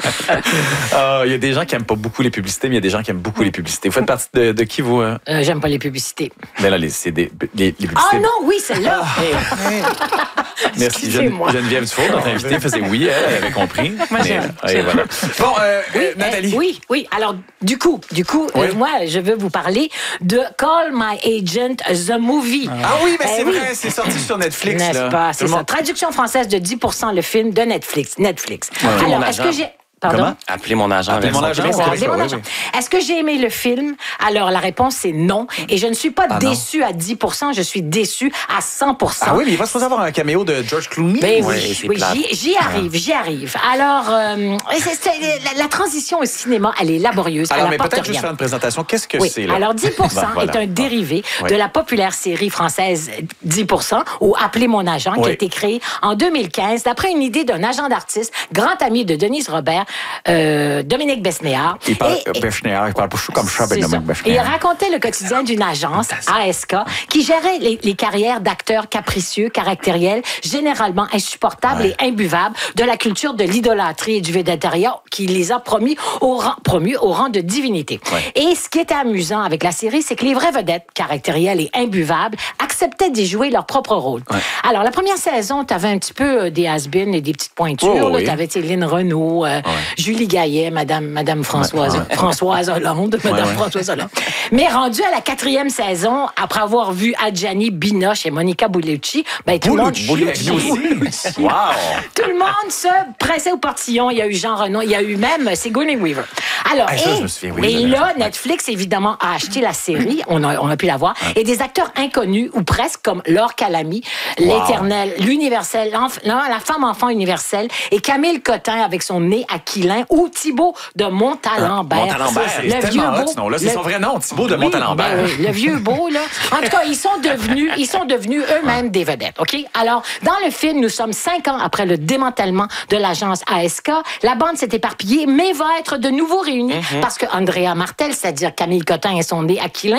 Il y a des gens qui n'aiment pas beaucoup les publicités, mais il y a des gens qui aiment beaucoup les publicités. Vous faites partie de qui, vous? J'aime pas les publicités. Mais là, c'est les publicités. Ah non, oui, celle-là. Merci. Geneviève Dufour, notre invitée, faisait oui, elle avait compris. Moi, j'aime. Voilà. Bon, Nathalie. Oui. Alors, du coup, moi, je veux vous parler de Call My Agent, The Movie. Ah oui, mais c'est vrai, c'est sorti sur Netflix. N'est-ce pas? C'est ça. Traduction française de 10%, le film de Netflix. Alors, est-ce que j'ai... Pardon? Comment? Appelez mon agent. Appelez mon agent. Est-ce que j'ai aimé le film? Alors, la réponse, c'est non. Et je ne suis pas déçue à 10%, je suis déçue à 100%. Ah oui, mais il va se avoir un caméo de George Clooney. Ben oui, j'y arrive. Alors, la transition au cinéma, elle est laborieuse. Alors, mais peut-être juste faire une présentation. Qu'est-ce que c'est, là? Alors, 10% est un dérivé de la populaire série française 10%, ou Appelez mon agent, qui a été créée en 2015, d'après une idée d'un agent d'artiste, grand ami de Denise Robert, Dominique Besnéard. Il parle pas comme ça, Dominique Besnéard. Et il racontait le quotidien d'une agence, ASK, qui gérait les carrières d'acteurs capricieux, caractériels, généralement insupportables et imbuvables, de la culture de l'idolâtrie et du végétariat, qui les a promus au rang de divinité. Et ce qui était amusant avec la série, c'est que les vraies vedettes, caractérielles et imbuvables, acceptaient d'y jouer leur propre rôle. Alors, la première saison, tu avais un petit peu des has-beens et des petites pointures. Tu avais Lynn Renaud, Julie Gaillet, Madame Françoise Hollande. Françoise Hollande. Mais rendu à la 4e saison, après avoir vu Adjani Binoche et Monica Bellucci, tout le monde... Wow! Tout le monde se pressait au portillon. Il y a eu Jean Reno, il y a eu même Sigourney Weaver. Alors, là, Netflix, évidemment, a acheté la série. On a pu la voir. Et des acteurs inconnus, ou presque, comme Laure Calamy, l'Éternel, l'Universel, la femme-enfant universelle, et Camille Cotin avec son nez aquilin, ou Thibaut de Montalembert. Le vieux beau. Là, c'est son vrai nom, Thibaut de Montalembert. Le vieux beau, là. En tout cas, ils sont devenus eux-mêmes des vedettes, OK? Alors, dans le film, nous sommes 5 ans après le démantèlement de l'agence ASK. La bande s'est éparpillée, mais va être de nouveau réunie parce que Andrea Martel, c'est-à-dire Camille Cotin et son nez aquilin...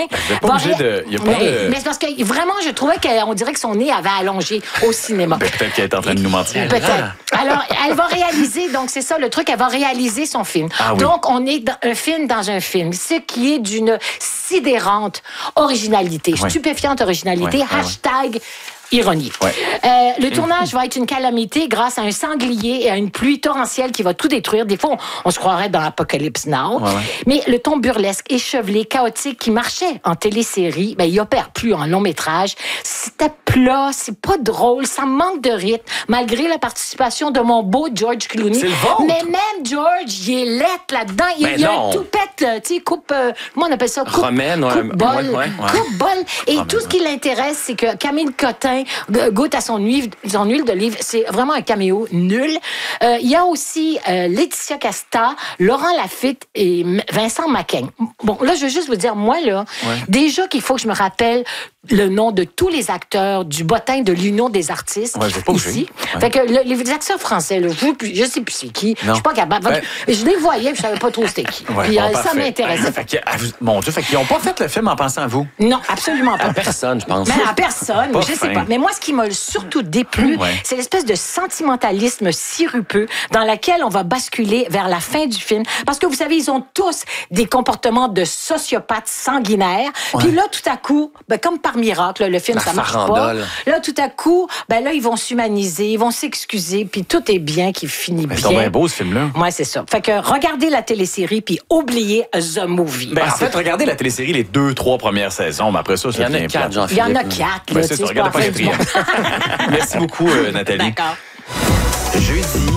Mais c'est parce que vraiment, je trouvais qu'on dirait que son nez avait allongé au cinéma. Peut-être qu'elle est en train de nous mentir. Peut-être. Alors, elle va réaliser, donc c'est ça le truc, elle va réaliser son film. Donc, on est un film dans un film, ce qui est d'une sidérante originalité, stupéfiante originalité, hashtag ironie. Le tournage va être une calamité grâce à un sanglier et à une pluie torrentielle qui va tout détruire. Des fois, on se croirait dans l'Apocalypse Now. Mais le ton burlesque, échevelé, chaotique qui marchait en télésérie, il opère plus en long métrage. C'était plat, c'est pas drôle, ça manque de rythme, malgré la participation de mon beau George Clooney. C'est le vôtre. Mais même George, il est lettre là-dedans. Il y a un toupette, tu sais, coupe... comment on appelle ça? Coupe-bol. Coupe-bol. Et tout ce qui l'intéresse, c'est que Camille Cotin goûte à son huile d'olive. C'est vraiment un caméo nul. Il y a aussi Laetitia Casta, Laurent Lafitte et Vincent Macaigne. Bon, là, je veux juste vous dire, moi, là, déjà qu'il faut que je me rappelle le nom de tous les acteurs du bottin de l'Union des artistes ici. Fait que les acteurs français, là, je sais plus c'est qui. Je suis pas capable. Je les voyais, je savais pas trop c'était qui. Puis ça m'intéressait. Mon Dieu, ils n'ont pas fait le film en pensant à vous. Non, absolument pas. À personne, je pense. Mais à personne, je sais pas. Mais moi, ce qui m'a surtout déplu, c'est l'espèce de sentimentalisme sirupeux dans lequel on va basculer vers la fin du film. Parce que vous savez, ils ont tous des comportements de sociopathes sanguinaires. Puis là, tout à coup, comme par miracle, le film, ça marche pas. Là, tout à coup, là, ils vont s'humaniser, ils vont s'excuser, puis tout est bien qui finit bien. C'est bien beau, ce film-là. Ouais, c'est ça. Fait que regardez la télésérie, puis oubliez The Movie. En fait, regardez la télésérie les 2-3 premières saisons, mais après ça, il y en a 4, Jean-Philippe. Il y en a 4, là. C'est ça, regardez pas la 4e. Merci beaucoup, Nathalie. D'accord. Jeudi,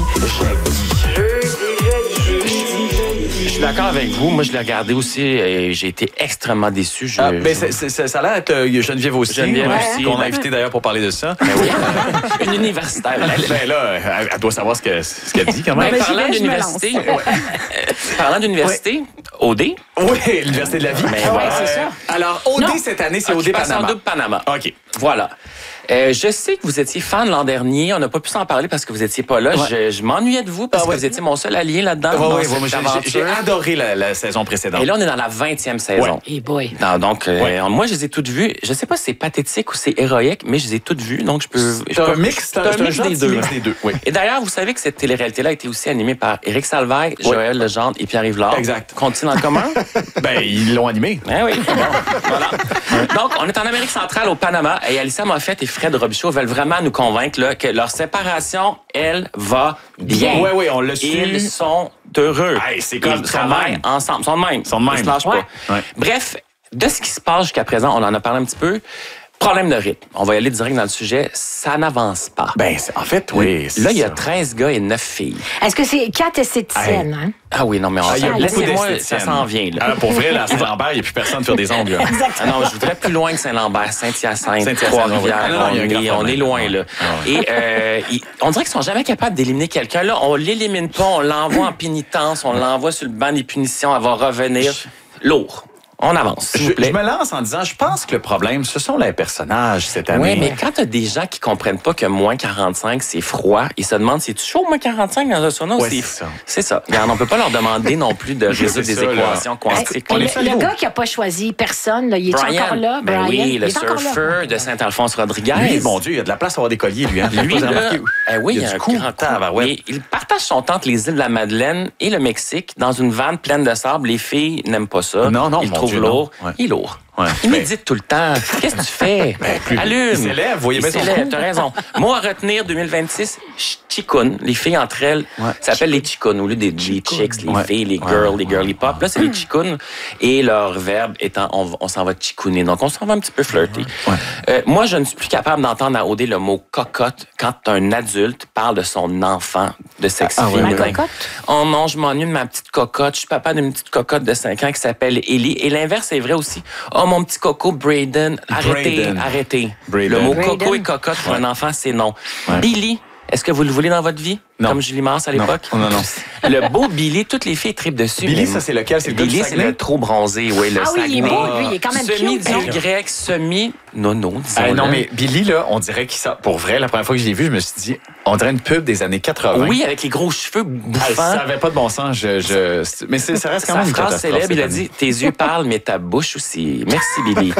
Je suis d'accord avec vous. Moi, je l'ai regardé aussi et j'ai été extrêmement déçu. Ça a l'air d'être Geneviève aussi. Geneviève aussi. Qu'on a invité d'ailleurs pour parler de ça. Une universitaire. Elle doit savoir ce qu'elle dit quand même. Parlant d'université, OD. Oui, l'Université de la vie. C'est ça. Alors, OD cette année, c'est OD Panama. OD Panama. OK. Voilà. Je sais que vous étiez fan l'an dernier. On n'a pas pu s'en parler parce que vous étiez pas là. Ouais. Je m'ennuyais de vous parce que vous étiez mon seul allié là-dedans. Oui, j'ai adoré la saison précédente. Et là, on est dans la 20e saison. Hey boy. Non, donc, moi, je les ai toutes vues. Je sais pas si c'est pathétique ou c'est héroïque, mais je les ai toutes vues. Donc, je peux. C'est un mix, des deux. Oui. Et d'ailleurs, vous savez que cette télé-réalité-là a été aussi animée par Éric Salvaille, Joël Legendre et Pierre-Yves Lard. Exact. Qu'ont-ils en commun? Ben, ils l'ont animé. Eh oui. Bon, voilà. Donc, on est en Amérique centrale, au Panama, et Alyssa Moffett et Fred Robichaud veulent vraiment nous convaincre là, que leur séparation, elle, va bien. Oui, on l'a su. Ils sont heureux. Hey, c'est comme ils travaillent ensemble. Ils sont de même. Ils se lâchent pas. Ouais. Bref, de ce qui se passe jusqu'à présent, on en a parlé un petit peu. Problème de rythme. On va y aller direct dans le sujet. Ça n'avance pas. Ben, en fait, oui. Là, il y a 13 gars et 9 filles. Est-ce que c'est 4 esthéticiennes, hein? Ah oui, non, mais laissez-moi, ça s'en vient. Là. Pour vrai, là, à Saint-Lambert, il n'y a plus personne pour faire des ongles. Là. Ah non, je voudrais plus loin que Saint-Lambert, Saint-Hyacinthe, Trois-Rivières. On est loin, là. Et on dirait qu'ils sont jamais capables d'éliminer quelqu'un. Là, on l'élimine pas, on l'envoie en pénitence, on l'envoie sur le banc des punitions, elle va revenir. Lourd. On avance, s'il vous plaît. Je me lance en disant, je pense que le problème, ce sont les personnages cette année. Oui, mais quand t'as des gens qui comprennent pas que moins 45, c'est froid, ils se demandent, c'est-tu chaud, moins 45 dans un sauna? Ouais, c'est ça. Regarde, on peut pas leur demander non plus de résoudre des équations quantiques. Le gars qui a pas choisi personne, là, il est encore là? Ben Brian? oui, le surfeur de Saint-Alphonse Rodriguez. Lui, mon Dieu, il y a de la place à avoir des colliers, lui. Hein? Lui, là, oui, il y a un coup. grand coup. Il partage son temps entre les îles de la Madeleine et le Mexique dans une vanne pleine de sable. Les filles n'aiment pas ça. Non, ils le trouvent lourd. Lourd. Ouais. Il médite tout le temps. Qu'est-ce que tu fais? Allume. Il s'élève, vous voyez bien son s'élève, t'as raison. Moi, à retenir 2026, chicounes. Les filles entre elles, ça s'appelle les chicounes. Au lieu des chicks, les filles, les girls, les girly pop. Là, c'est les chicounes. Et leur verbe étant, on s'en va chicouner. Donc, on s'en va un petit peu flirter. Moi, je ne suis plus capable d'entendre à OD le mot cocotte quand un adulte parle de son enfant de sexe féminin. Ma cocotte? Oh non, je m'ennuie de ma petite cocotte. Je suis papa d'une petite cocotte de 5 ans qui s'appelle Ellie. Et l'inverse est vrai aussi. Oh, mon petit coco, Braden. Arrêtez. Braden. Le mot coco et cocotte pour un enfant, c'est non. Billy, est-ce que vous le voulez dans votre vie? Non. Comme Julie Mars à l'époque? Non. Le beau Billy, toutes les filles tripent dessus. Billy, ça, c'est lequel? C'est le Billy, c'est le trop bronzé, oui. Le oui, il est beau, lui. Il est quand même semi-dieu grec, semi-nono, disons. Non, mais Billy, là, on dirait qu'il sort. Pour vrai, la première fois que je l'ai vu, je me suis dit, on dirait une pub des années 80. Oui, avec les gros cheveux bouffants. Ça n'avait pas de bon sens. Mais ça reste quand même une phrase célèbre, il a dit, tes yeux parlent, mais ta bouche aussi. Merci, Billy.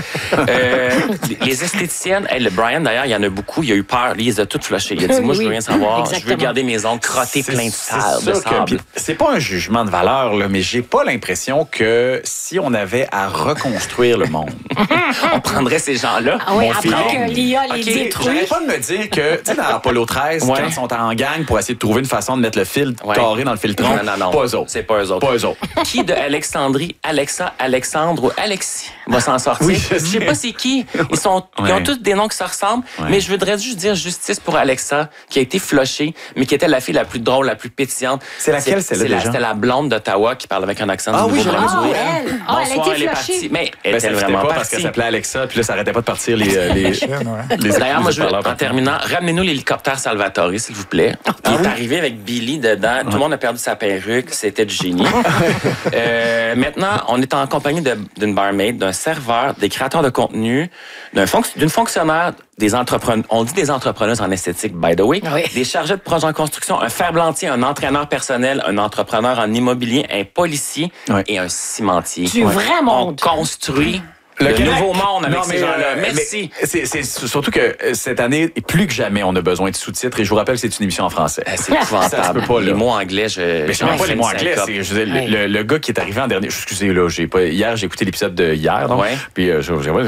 Les esthéticiennes, le Brian, d'ailleurs, il y en a beaucoup. Il a eu peur. Lui, il les a toutes flushées. Il a dit, moi, je veux rien savoir. Exactement. Je veux garder mes ongles crottés pleins de sable. C'est pas un jugement de valeur, là, mais j'ai pas l'impression que si on avait à reconstruire le monde, on prendrait ces gens-là. Ah oui, après que l'IA les détruit. J'arrête pas de me dire que, tu sais, dans Apollo 13, quand ils sont en gang pour essayer de trouver une façon de mettre le fil carré dans le filtron, non. pas eux autres. C'est pas eux autres. Pas eux autres. Qui de Alexandrie, Alexa, Alexandre ou Alexis va s'en sortir? Oui, je sais pas c'est qui. Ils ont tous des noms qui se ressemblent, mais je voudrais juste dire justice pour Alexa, qui a été flushée, mais qui était la fille la plus drôle, la plus pétillante. C'est laquelle, celle-là, déjà? C'était la blonde d'Ottawa qui parle avec un accent du Nouveau-Brunswick. Elle a été partie. Mais elle était vraiment vraiment pas parce qu'elle s'appelait Alexa, puis là, ça arrêtait pas de partir les D'ailleurs, moi, en terminant, ramenez-nous l'hélicoptère Salvatore, s'il vous plaît. Il est arrivé avec Billy dedans. Tout le monde a perdu sa perruque. C'était du génie. Maintenant, on est en compagnie d'une barmaid, d'un serveur, des créateurs de contenu, d'une fonctionnaire, des entrepreneurs. On dit des entrepreneuses en esthétique, by the way. Oui. Des chargés de projet en construction, un ferblantier, un entraîneur personnel, un entrepreneur en immobilier, un policier et un cimentier. Du vrai monde. On construit le nouveau monde avec ces gens-là. Merci. C'est surtout que cette année, plus que jamais, on a besoin de sous-titres. Et je vous rappelle que c'est une émission en français. C'est épouvantable. Ça se peut pas, là. Les mots anglais, mais je ne pas les mots anglais. Le gars qui est arrivé en dernier. Excusez, là, hier, j'ai écouté l'épisode de hier. Donc, puis non,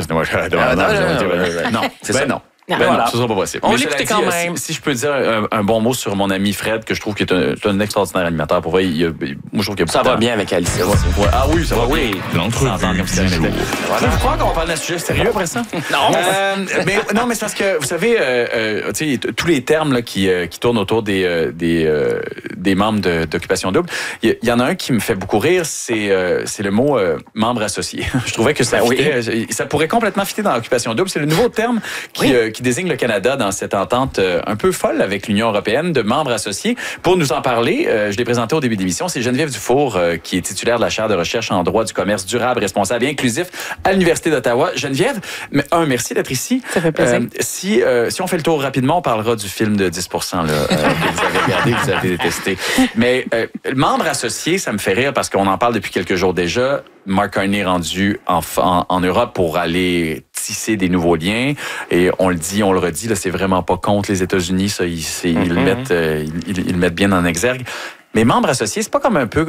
c'est ça. Non. Non, ce sera pas possible. On l'écoutait quand même. Si je peux dire un bon mot sur mon ami Fred, que je trouve qu'il est un extraordinaire animateur. Pour vrai, moi, je trouve qu'il y a ça va bien avec Alicia. Ah oui, ça va bien. L'entrevue Je crois qu'on va parler d'un sujet sérieux après ça. Non, mais c'est parce que, vous savez, tous les termes là, qui tournent autour des membres d'Occupation Double, il y en a un qui me fait beaucoup rire, c'est le mot membre associé. Je trouvais que ça pourrait complètement fitter dans Occupation Double. C'est le nouveau terme qui qui désigne le Canada dans cette entente un peu folle avec l'Union européenne de membres associés. Pour nous en parler, je l'ai présenté au début de l'émission, c'est Geneviève Dufour, qui est titulaire de la chaire de recherche en droit du commerce durable, responsable et inclusif à l'Université d'Ottawa. Geneviève, merci d'être ici. Ça fait plaisir. Si on fait le tour rapidement, on parlera du film de 10% là, que vous avez regardé, que vous avez détesté. Mais membre associé, ça me fait rire parce qu'on en parle depuis quelques jours déjà. Mark Carney est rendu en Europe pour aller tisser des nouveaux liens. Et on le dit, on le redit, là, c'est vraiment pas contre les États-Unis. Ça, ils le mettent bien en exergue. Mais membre associé, c'est pas comme un peu